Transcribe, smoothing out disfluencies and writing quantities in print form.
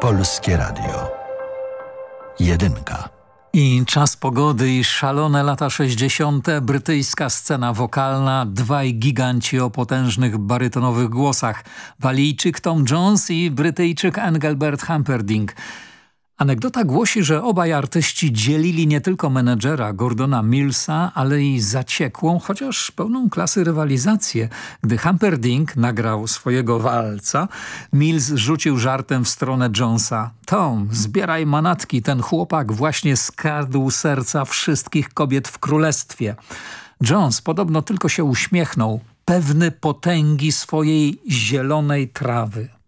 Polskie Radio. Jedynka. I czas pogody i szalone lata 60. Brytyjska scena wokalna, dwaj giganci o potężnych barytonowych głosach. Walijczyk Tom Jones i Brytyjczyk Engelbert Humperdinck. Anegdota głosi, że obaj artyści dzielili nie tylko menedżera Gordona Millsa, ale i zaciekłą, chociaż pełną klasy rywalizację. Gdy Humperdinck nagrał swojego walca, Mills rzucił żartem w stronę Jonesa. Tom, zbieraj manatki, ten chłopak właśnie skradł serca wszystkich kobiet w królestwie. Jones podobno tylko się uśmiechnął, pewny potęgi swojej zielonej trawy.